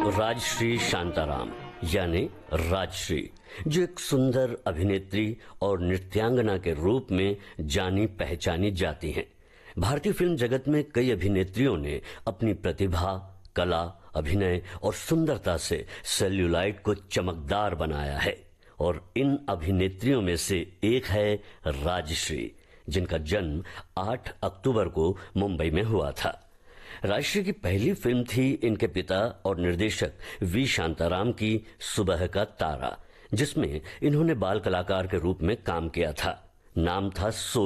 राजश्री शांताराम यानी राजश्री, जो एक सुंदर अभिनेत्री और नृत्यांगना के रूप में जानी पहचानी जाती हैं। भारतीय फिल्म जगत में कई अभिनेत्रियों ने अपनी प्रतिभा, कला, अभिनय और सुंदरता से सेल्यूलाइट को चमकदार बनाया है और इन अभिनेत्रियों में से एक है राजश्री, जिनका जन्म 8 अक्टूबर को मुंबई में हुआ था। राजश्री की पहली फिल्म थी इनके पिता और निर्देशक वी शांताराम की सुबह का तारा, जिसमें इन्होंने बाल कलाकार के रूप में काम किया था। नाम था